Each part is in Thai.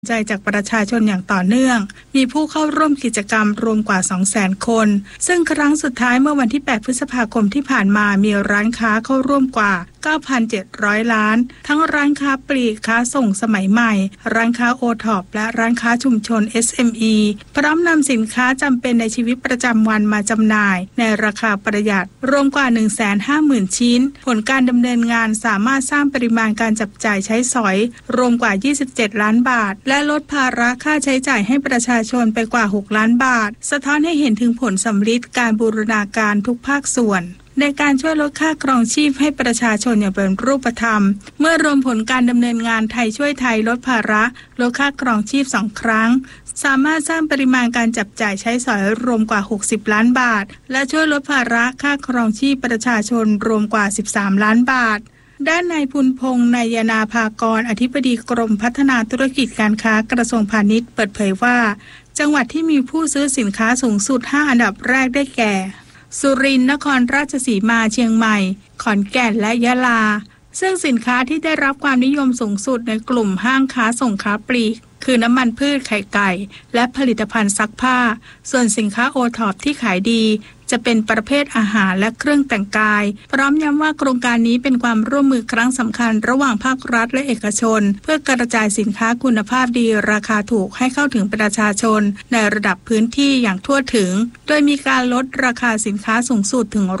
ใจจากประชาชนอย่างต่อเนื่องมีผู้เข้าร่วมกิจกรรมรวมกว่า 200,000 คนซึ่งครั้งสุดท้ายเมื่อวันที่ 8 พฤษภาคมที่ผ่านมามีร้านค้าเข้าร่วมกว่า 9,700 ล้านทั้งร้านค้าปลีกค้าส่งสมัยใหม่ร้านค้าโอท็อปและร้านค้าชุมชน SME พร้อมนำสินค้าจำเป็นในชีวิตประจำวันมาจำหน่ายในราคาประหยัดรวมกว่า 150,000 ชิ้นผลการดำเนินงานสามารถสร้างปริมาณการจับจ่ายใช้สอยรวมกว่า 27 ล้านบาทและลดภาระค่าใช้จ่ายให้ประชาชนไปกว่า 6 ล้านบาทสะท้อนให้เห็นถึงผลสำฤทธิ์การบูรณาการทุกภาคส่วนในการช่วยลดค่าครองชีพให้ประชาชนอย่างเป็นรูปธรรมเมื่อรวมผลการดำเนินงานไทยช่วยไทยลดภาระลดค่าครองชีพ2ครั้งสามารถสร้างปริมาณการจับจ่ายใช้สอยรวมกว่า60ล้านบาทและช่วยลดภาระค่าครองชีพประชาชนรวมกว่า13ล้านบาทด้านนายพุนพงษ์นายนาภากรอธิบดีกรมพัฒนาธุรกิจการค้ากระทรวงพาณิชย์เปิดเผยว่าจังหวัดที่มีผู้ซื้อสินค้าสูงสุด5อันดับแรกได้แก่สุรินทร์นครราชสีมาเชียงใหม่ขอนแก่นและยะลาซึ่งสินค้าที่ได้รับความนิยมสูงสุดในกลุ่มห้างค้าส่งค้าปลีกคือน้ำมันพืชไข่ไก่และผลิตภัณฑ์ซักผ้าส่วนสินค้าโอท็อปที่ขายดีจะเป็นประเภทอาหารและเครื่องแต่งกายพร้อมย้ำว่าโครงการนี้เป็นความร่วมมือครั้งสำคัญระหว่างภาครัฐและเอกชนเพื่อกระจายสินค้าคุณภาพดีราคาถูกให้เข้าถึงประชาชนในระดับพื้นที่อย่างทั่วถึงโดยมีการลดราคาสินค้าสูงสุดถึง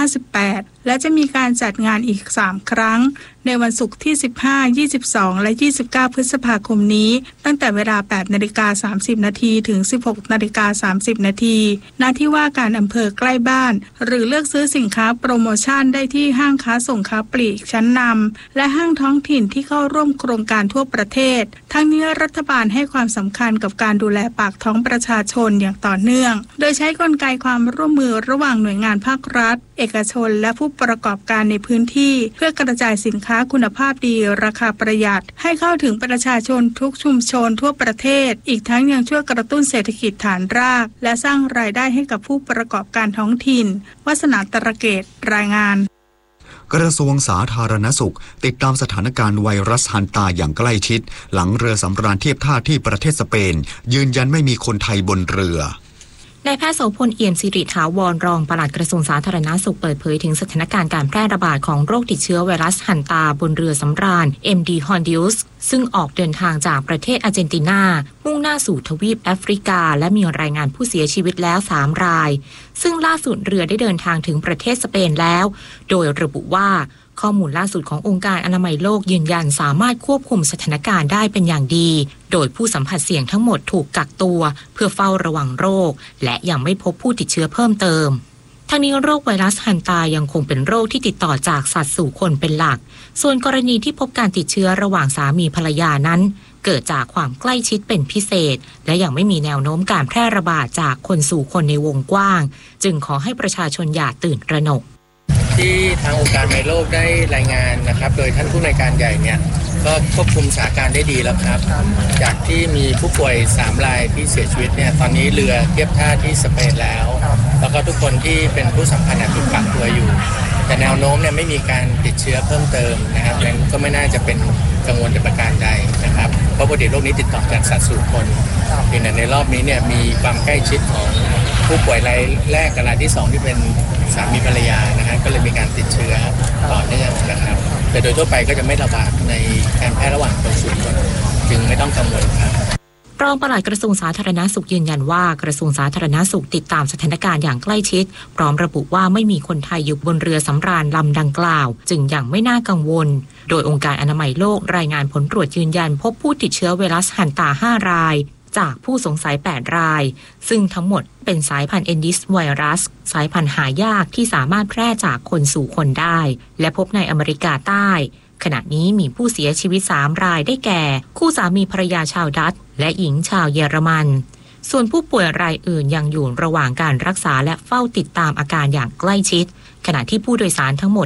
58%และจะมีการจัดงานอีก3ครั้งในวันศุกร์ที่15 22และ29พฤษภาคมนี้ตั้งแต่เวลา 8:30 น.ถึง 16:30 น.ณที่ว่าการอำเภอใกล้บ้านหรือเลือกซื้อสินค้าโปรโมชั่นได้ที่ห้างค้าส่งค้าปลีกชั้นนำและห้างท้องถิ่นที่เข้าร่วมโครงการทั่วประเทศทั้งนี้รัฐบาลให้ความสำคัญกับการดูแลปากท้องประชาชนอย่างต่อเนื่องโดยใช้กลไกความร่วมมือระหว่างหน่วยงานภาครัฐเอกชนและผู้ประกอบการในพื้นที่เพื่อกระจายสินค้าคุณภาพดีราคาประหยัดให้เข้าถึงประชาชนทุกชุมชนทั่วประเทศอีกทั้งยังช่วยกระตุ้นเศรษฐกิจฐานรากและสร้างรายได้ให้กับผู้ประกอบการท้องถิ่นวาสนาตระเกตรายงานกระทรวงสาธารณสุขติดตามสถานการณ์ไวรัสฮันตาอย่างใกล้ชิดหลังเรือสำราญเทียบท่าที่ประเทศสเปนยืนยันไม่มีคนไทยบนเรือนายแพทย์โสพลเอี่ยมสิริถาวรรองปลัดกระทรวงสาธารณสุขเปิดเผยถึงสถานการณ์การแพร่ระบาดของโรคติดเชื้อไวรัสฮันตาบนเรือสำราญ MD Hondius ซึ่งออกเดินทางจากประเทศอาร์เจนตินามุ่งหน้าสู่ทวีปแอฟริกาและมีรายงานผู้เสียชีวิตแล้ว3รายซึ่งล่าสุดเรือได้เดินทางถึงประเทศสเปนแล้วโดยระบุว่าข้อมูลล่าสุดขององค์การอนามัยโลกยืนยันสามารถควบคุมสถานการณ์ได้เป็นอย่างดีโดยผู้สัมผัสเสี่ยงทั้งหมดถูกกักตัวเพื่อเฝ้าระวังโรคและยังไม่พบผู้ติดเชื้อเพิ่มเติมทั้งนี้โรคไวรัสฮันตายังคงเป็นโรคที่ติดต่อจากสัตว์สู่คนเป็นหลักส่วนกรณีที่พบการติดเชื้อระหว่างสามีภรรยานั้นเกิดจากความใกล้ชิดเป็นพิเศษและยังไม่มีแนวโน้มการแพร่ระบาดจากคนสู่คนในวงกว้างจึงขอให้ประชาชนอย่าตื่นตระหนกที่ทางองค์การอนามัยโลกได้รายงานนะครับโดยท่านผู้อำนวยการใหญ่เนี่ยก็ควบคุมสถานการณ์ได้ดีแล้วครับจากที่มีผู้ป่วย3รายที่เสียชีวิตเนี่ยตอนนี้เรือเทียบท่าที่สเปนแล้วก็ทุกคนที่เป็นผู้สัมพันธ์ถูกกักตัวอยู่แต่แนวโน้มเนี่ยไม่มีการติดเชื้อเพิ่มเติมนะครับนั้นก็ไม่น่าจะเป็นกังวลในประการใดนะครับเพราะปกติโรคนี้ติดต่อจากสัตว์สู่คนเพียงแต่ในรอบนี้เนี่ยมีความใกล้ชิดของผู้ป่วยรายแรกกับรายที่2ที่เป็นสามีภรรยานะครับก็เลยมีการติดเชื้อต่อเนื่องนะครับแต่โดยทั่วไปก็จะไม่ระบาดในการแพร่ระหว่างคนสู่คนจึงไม่ต้องกังวลครับรองปลัดกระทรวงสาธารณสุขยืนยันว่ากระทรวงสาธารณสุขติดตามสถานการณ์อย่างใกล้ชิดพร้อมระบุว่าไม่มีคนไทยอยู่บนเรือสำราญลำดังกล่าวจึงยังไม่น่ากังวลโดยองค์การอนามัยโลกรายงานผลตรวจยืนยันพบผู้ติดเชื้อไวรัสฮันตา5รายจากผู้สงสัย8รายซึ่งทั้งหมดเป็นสายพันธุ์เอนดิสไวรัสสายพันธุ์หายากที่สามารถแพร่จากคนสู่คนได้และพบในอเมริกาใต้ขณะนี้มีผู้เสียชีวิต3รายได้แก่คู่สามีภรรยาชาวดัตช์และหญิงชาวเยอรมันส่วนผู้ป่วยรายอื่นยังอยู่ระหว่างการรักษาและเฝ้าติดตามอาการอย่างใกล้ชิดขณะที่ผู้โดยสารทั้งหมด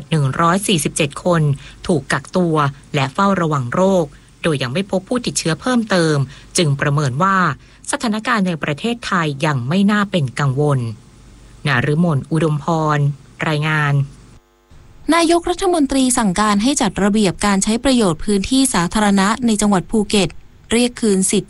147คนถูกกักตัวและเฝ้าระวังโรคโดยยังไม่พบผู้ติดเชื้อเพิ่มเติมจึงประเมินว่าสถานการณ์ในประเทศไทยยังไม่น่าเป็นกังวลณฤมลอุดมพรรายงานนายกรัฐมนตรีสั่งการให้จัดระเบียบการใช้ประโยชน์พื้นที่สาธารณะในจังหวัดภูเก็ตเรียกคืนสิทธิ